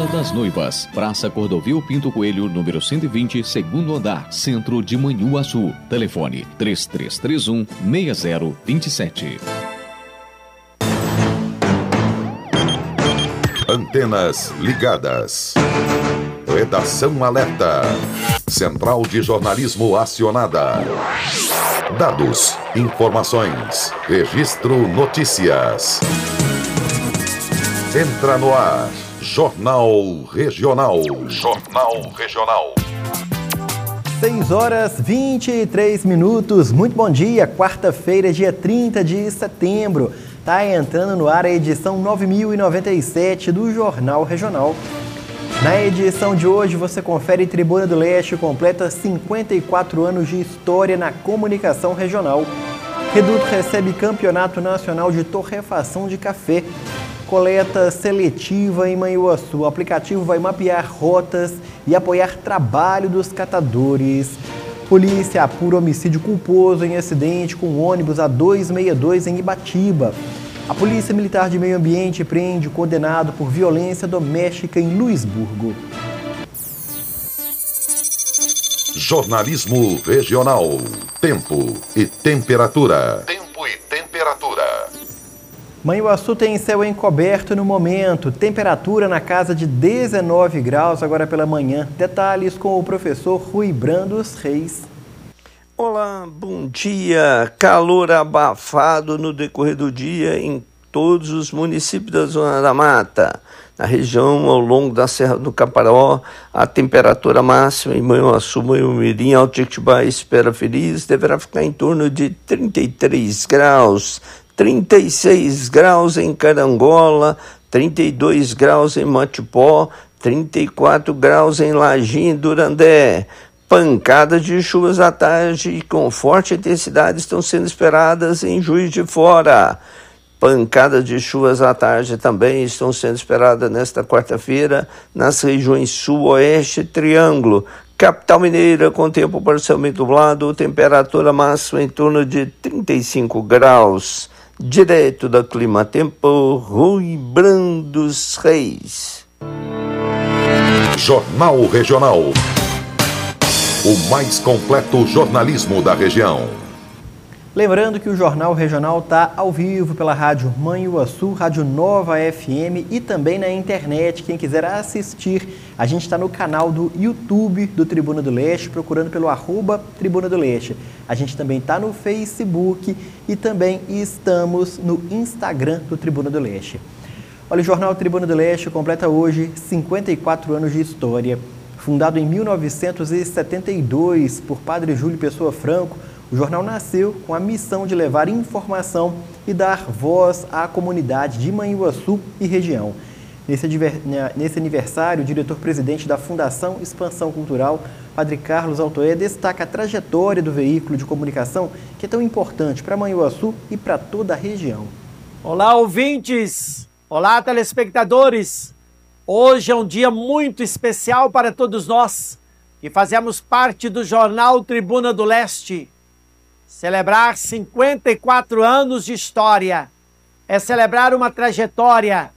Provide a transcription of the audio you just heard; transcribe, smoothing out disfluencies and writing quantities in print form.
Vila das Noivas, Praça Cordovil Pinto Coelho, número 120, segundo andar, Centro de Manhuaçu. Telefone 3331-6027. Antenas ligadas. Redação alerta. Central de jornalismo acionada. Dados, informações, registro notícias. Entra no ar. Jornal Regional. Jornal Regional. 6h23. Muito bom dia. Quarta-feira, dia 30 de setembro. Tá entrando no ar a edição 9097 do Jornal Regional. Na edição de hoje você confere Tribuna do Leste completa 54 anos de história na comunicação regional. Reduto recebe Campeonato Nacional de Torrefação de Café. Coleta seletiva em Manhuaçu. O aplicativo vai mapear rotas e apoiar trabalho dos catadores. Polícia apura homicídio culposo em acidente com ônibus A262 em Ibatiba. A Polícia Militar de Meio Ambiente prende condenado por violência doméstica em Luisburgo. Jornalismo Regional. Tempo e temperatura. Tempo e temperatura. Manhuaçu tem céu encoberto no momento. Temperatura na casa de 19 graus agora pela manhã. Detalhes com o professor Rui Brandos Reis. Olá, bom dia. Calor abafado no decorrer do dia em todos os municípios da Zona da Mata. Na região, ao longo da Serra do Caparaó, a temperatura máxima em Manhuaçu, Manhumirim, Alto Jequitibá e Espera Feliz deverá ficar em torno de 33 graus. 36 graus em Carangola, 32 graus em Matipó, 34 graus em Lagim e Durandé. Pancadas de chuvas à tarde com forte intensidade estão sendo esperadas em Juiz de Fora. Pancadas de chuvas à tarde também estão sendo esperadas nesta quarta-feira nas regiões Sul, Oeste e Triângulo. Capital Mineira com tempo parcialmente nublado, temperatura máxima em torno de 35 graus. Direto da Clima Tempo, Rui Brandos Reis. Jornal Regional. O mais completo jornalismo da região. Lembrando que o Jornal Regional está ao vivo pela Rádio Manhuaçu, Rádio Nova FM e também na internet. Quem quiser assistir, a gente está no canal do YouTube do Tribuna do Leste, procurando pelo @Tribuna do Leste. A gente também está no Facebook e também estamos no Instagram do Tribuna do Leste. Olha, o Jornal Tribuna do Leste completa hoje 54 anos de história. Fundado em 1972 por Padre Júlio Pessoa Franco, o jornal nasceu com a missão de levar informação e dar voz à comunidade de Manhuaçu e região. Nesse aniversário, o diretor-presidente da Fundação Expansão Cultural, Padre Carlos Altoé, destaca a trajetória do veículo de comunicação que é tão importante para Manhuaçu e para toda a região. Olá, ouvintes! Olá, telespectadores! Hoje é um dia muito especial para todos nós que fazemos parte do Jornal Tribuna do Leste. Celebrar 54 anos de história é celebrar uma trajetória,